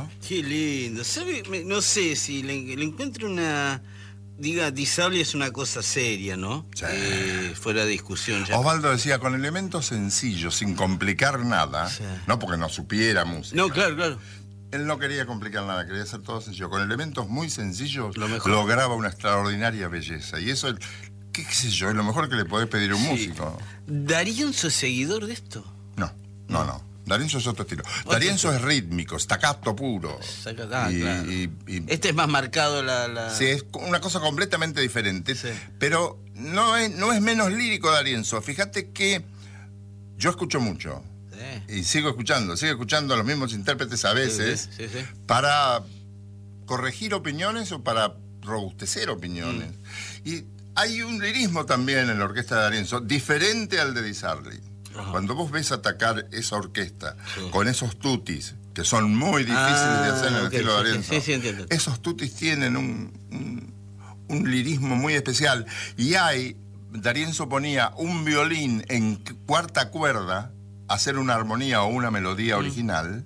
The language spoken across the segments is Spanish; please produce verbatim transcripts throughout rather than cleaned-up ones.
¿no? Qué lindo. ¿Sabe? Me- No sé si le, le encuentro una... Diga, Disable es una cosa seria, ¿no? Sí. Eh, fuera de discusión ya. Osvaldo decía, con elementos sencillos, sin complicar nada, Sí. no porque no supiera música. No, claro, claro. Él no quería complicar nada, quería hacer todo sencillo. Con elementos muy sencillos Lo mejor. lograba una extraordinaria belleza. Y eso, qué, qué sé yo, es lo mejor que le podés pedir a un Sí. músico. ¿Darienzo es seguidor de esto? No, no, no. Darienzo es otro estilo. Darienzo es rítmico, staccato puro. Saca- ah, Y- claro. y- y- Este es más marcado la... la... Sí, es una cosa completamente diferente. Sí. Pero no es, no es menos lírico Darienzo. Fíjate que yo escucho mucho. Sí. Y sigo escuchando, sigo escuchando a los mismos intérpretes a veces Sí, sí, sí. para corregir opiniones o para robustecer opiniones. Mm. Y hay un lirismo también en la orquesta de Darienzo, diferente al de Di Sarli. Ajá. Cuando vos ves atacar esa orquesta Sí. con esos tutis, que son muy difíciles Ah, de hacer en el ok, estilo sí, de sí, Darienzo, sí, sí, entiendo. esos tutis tienen un, un, un lirismo muy especial. Y hay, Darienzo ponía un violín en cuarta cuerda a hacer una armonía o una melodía Mm. original,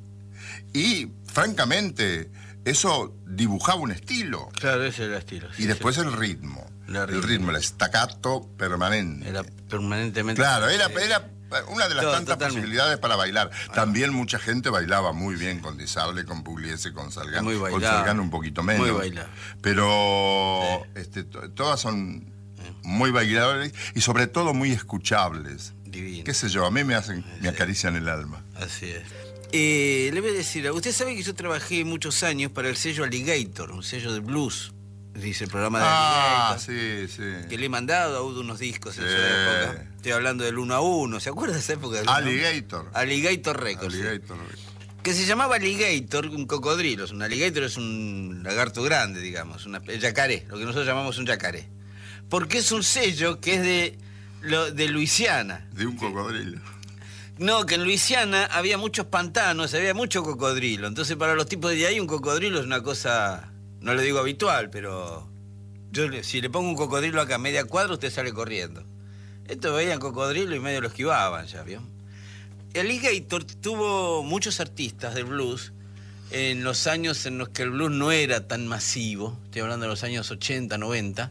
y francamente eso dibujaba un estilo. Claro, ese era el estilo. sí, Y después sí. el ritmo, La el ritmo. ritmo, el staccato permanente. Era permanentemente... Claro, era, Sí. era una de las Todo, tantas totalmente. posibilidades para bailar. También mucha gente bailaba muy bien con Di Sarli, con Pugliese, con Salgán. Muy con bailable. Salgán un poquito menos. Muy bailable. Pero Sí. este, to- todas son muy bailables y sobre todo muy escuchables. Divino. Qué sé yo, a mí me hacen, me acarician el alma. Así es. Eh, le voy a decir, usted sabe que yo trabajé muchos años para el sello Alligator, un sello de blues. Dice el programa de Ah, Alligator. sí, sí. Que le he mandado a Udo unos discos en Sí. su época. Estoy hablando del uno a uno. ¿Se acuerda de esa época? Del uno a uno? Alligator. Alligator Records. sí. Alligator. Que se llamaba Alligator, un cocodrilo. Un alligator es un lagarto grande, digamos. Una, el yacaré, lo que nosotros llamamos un yacaré. Porque es un sello que es de, lo, de Luisiana. De un cocodrilo. No, que en Luisiana había muchos pantanos, había mucho cocodrilo. Entonces, para los tipos de ahí, un cocodrilo es una cosa, no le digo habitual, pero yo le- si le pongo un cocodrilo acá a media cuadra, usted sale corriendo. Estos veían cocodrilo y medio lo esquivaban, ya vio. El Alligator tuvo muchos artistas del blues en los años en los que el blues no era tan masivo, estoy hablando de los años ochenta, noventa,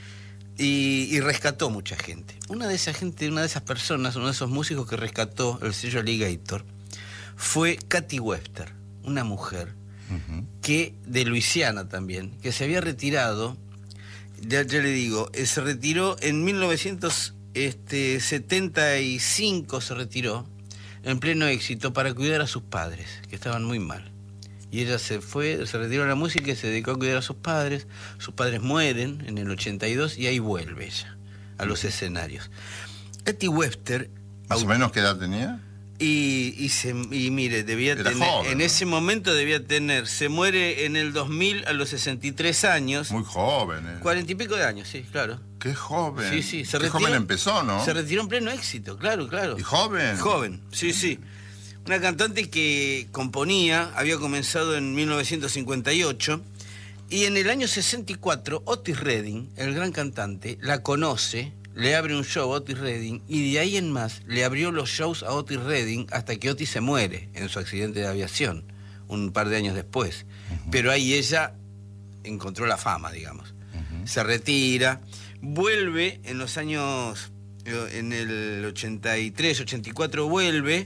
y, y rescató mucha gente. Una de esa gente, una de esas personas, uno de esos músicos que rescató el sello Alligator fue Katy Webster, una mujer Ujú. que de Luisiana también, que se había retirado, ya, ya le digo, eh, se retiró en mil novecientos setenta y cinco, se retiró en pleno éxito para cuidar a sus padres, que estaban muy mal. Y ella se fue, se retiró de la música y se dedicó a cuidar a sus padres. Sus padres mueren en el ochenta y dos y ahí vuelve ella a los escenarios. Katy Webster... ¿Más o menos qué edad tenía? Y, y, se, y mire, debía Era tener, joven, en ¿no? ese momento debía tener, se muere en el dos mil a los sesenta y tres años, Muy joven. ¿eh? cuarenta y pico de años, sí, claro. Qué joven. Sí, sí, se Qué retiró, joven empezó, ¿no? Se retiró en pleno éxito, claro, claro. ¿Y joven? Joven, sí, sí. Una cantante que componía, había comenzado en mil novecientos cincuenta y ocho, y en el año sesenta y cuatro Otis Redding, el gran cantante, la conoce, le abre un show a Otis Redding, y de ahí en más le abrió los shows a Otis Redding hasta que Otis se muere en su accidente de aviación, un par de años después. Uh-huh. Pero ahí ella encontró la fama, digamos. Uh-huh. Se retira, vuelve en los años, en el ochenta y tres, ochenta y cuatro vuelve,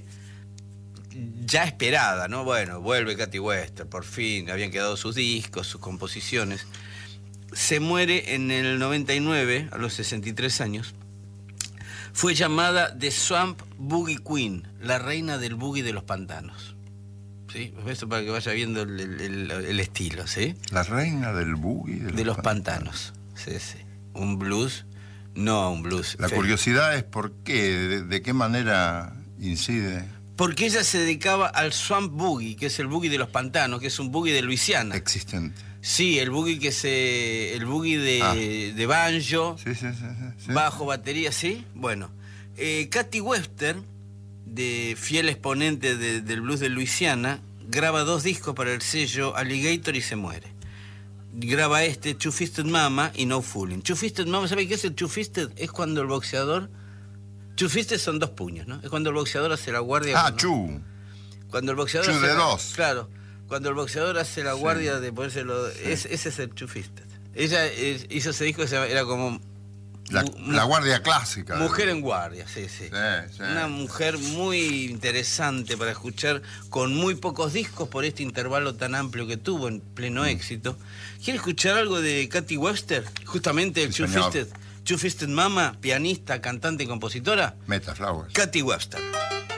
ya esperada, ¿no? Bueno, vuelve Katy Webster, por fin, habían quedado sus discos, sus composiciones. Se muere en el noventa y nueve, a los sesenta y tres años. Fue llamada The Swamp Boogie Queen, la reina del boogie de los pantanos. ¿Sí? Eso para que vaya viendo el, el, el estilo, ¿sí? La reina del boogie de los, de los pantanos. pantanos. Sí, sí. Un blues, no un blues. La curiosidad es por qué, de, de qué manera incide. Porque ella se dedicaba al Swamp Boogie, que es el boogie de los pantanos, que es un boogie de Luisiana. Existente. Sí, el boogie que se. el boogie de, ah. de banjo, sí, sí, sí, sí. bajo, batería, ¿sí? Bueno. Eh, Katy Webster, de fiel exponente de, del blues de Luisiana, graba dos discos para el sello Alligator y se muere. Graba este, Two Fisted Mama y No Fooling. Two Fisted Mama, ¿sabe qué es el Two Fisted? Es cuando el boxeador. Two Fisted son dos puños, ¿no? Es cuando el boxeador hace la guardia. Ah, ¿no? chu. Cuando el boxeador chu hace de la, dos. Claro. Cuando el boxeador hace la guardia sí. de ponérselo... Sí. Es, ese es el Two Fisted. Ella es, hizo ese disco que era como... La, la guardia clásica. Mujer en guardia, sí, sí, sí, sí. Una mujer muy interesante para escuchar, con muy pocos discos por este intervalo tan amplio que tuvo en pleno mm. éxito. ¿Quiere escuchar algo de Katy Webster? Justamente el sí, Two Fisted, Two Fisted Mama, pianista, cantante y compositora. Meta Flowers. Katy Webster.